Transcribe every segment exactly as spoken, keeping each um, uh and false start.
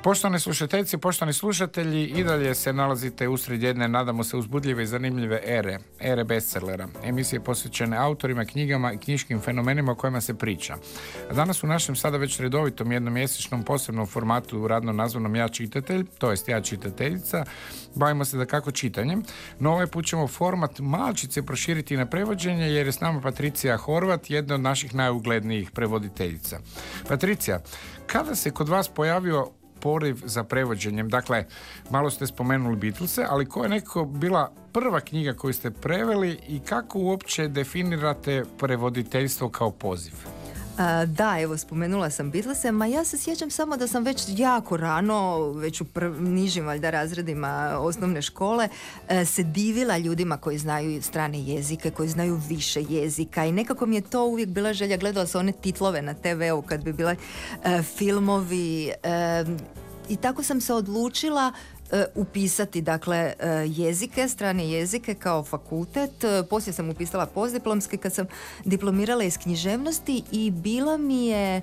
Poštovane slušateljice, poštovani slušatelji, i dalje se nalazite usred jedne, nadamo se, uzbudljive i zanimljive ere, ere bestsellera, emisije posvećene autorima, knjigama i knjiškim fenomenima o kojima se priča. A danas u našem sada već redovitom jednomjesečnom posebnom formatu radno nazvanom Ja čitatelj, to jest Ja čitateljica, bavimo se da kako čitanjem, no ovaj put ćemo format malčice proširiti na prevođenje jer je s nama Patricija Horvat, jedna od naših najuglednijih prevoditeljica. Patricija, kada se kod vas pojavio poriv za prevođenjem? Dakle, malo ste spomenuli Beatlese, ali koja je nekako bila prva knjiga koju ste preveli i kako uopće definirate prevoditeljstvo kao poziv? A, da, evo, spomenula sam Beatlese, ma ja se sjećam samo da sam već jako rano, već u prv, nižim valjda razredima osnovne škole, e, se divila ljudima koji znaju strane jezike, koji znaju više jezika i nekako mi je to uvijek bila želja. Gledala sam one titlove na te veu kad bi bile e, filmovi e, i tako sam se odlučila upisati, dakle, jezike, strane jezike kao fakultet. Poslije sam upisala postdiplomski kad sam diplomirala iz književnosti i bila mi je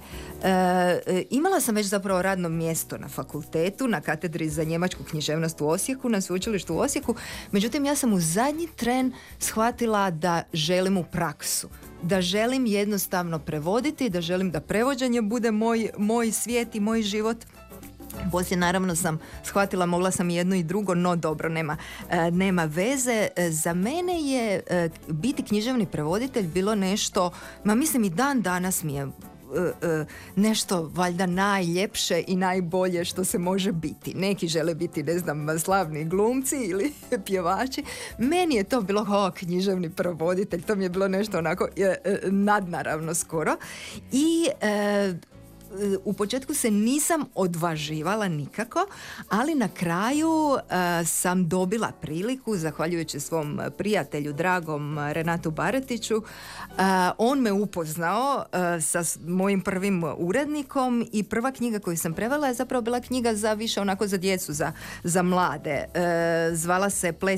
e, imala sam već zapravo radno mjesto na fakultetu, na katedri za njemačku književnost u Osijeku, na sveučilištu u Osijeku. Međutim, ja sam u zadnji tren shvatila da želim u praksu, da želim jednostavno prevoditi, da želim da prevođenje bude moj, moj svijet i moj život. Poslije naravno sam shvatila, mogla sam jedno i drugo, no dobro, nema, e, nema veze. E, za mene je e, biti književni prevoditelj bilo nešto, ma mislim i dan danas mi je e, e, nešto valjda najljepše i najbolje što se može biti. Neki žele biti, ne znam, slavni glumci ili pjevači. Meni je to bilo, o, književni prevoditelj, to mi je bilo nešto onako e, e, nadnaravno skoro. I e, u početku se nisam odvaživala nikako, ali na kraju uh, sam dobila priliku, zahvaljujući svom prijatelju, dragom Renatu Baretiću. Uh, on me upoznao uh, sa mojim prvim urednikom i prva knjiga koju sam prevela je zapravo bila knjiga za više onako za djecu, za, za mlade. Uh, zvala se Ples